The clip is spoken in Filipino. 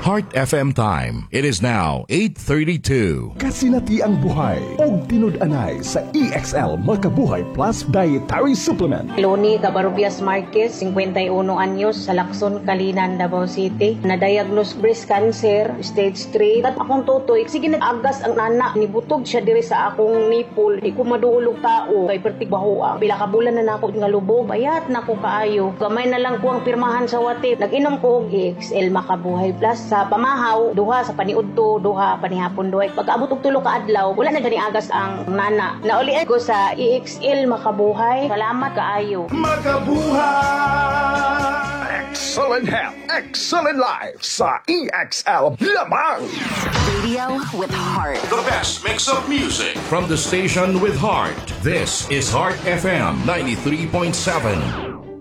Heart FM time. It is now 8:32. Kasinati ang buhay og tinud-anay sa EXL Makabuhay Plus Dietary Supplement. Loni Cabarubias Marquez, 51 anyos, sa Lacson, Kalinan, Davao City. Na-diagnose breast cancer, stage 3. At akong tutoy, sige nag-agas ang nana. Nibutog siya diri sa akong nipple. Di ko maduulog tao. Kay pertik bahoa. Pila ka bulan na nako nga lubog. Bayat na ko kaayo. Gamay na lang ko ang pirmahan sa watip. Nag-inom ko og EXL Makabuhay Plus. Sa pamahaw, duha sa paniudto, duha panihapon duhay. Pagkaabot og tulo ka adlaw, wala na gani agas ang nana. Naulian ko sa EXL Makabuhay. Salamat kaayo. Makabuhay! Excellent health, excellent life sa EXL lamang. Radio with heart. The best mix of music from the station with heart. This is Heart FM 93.7.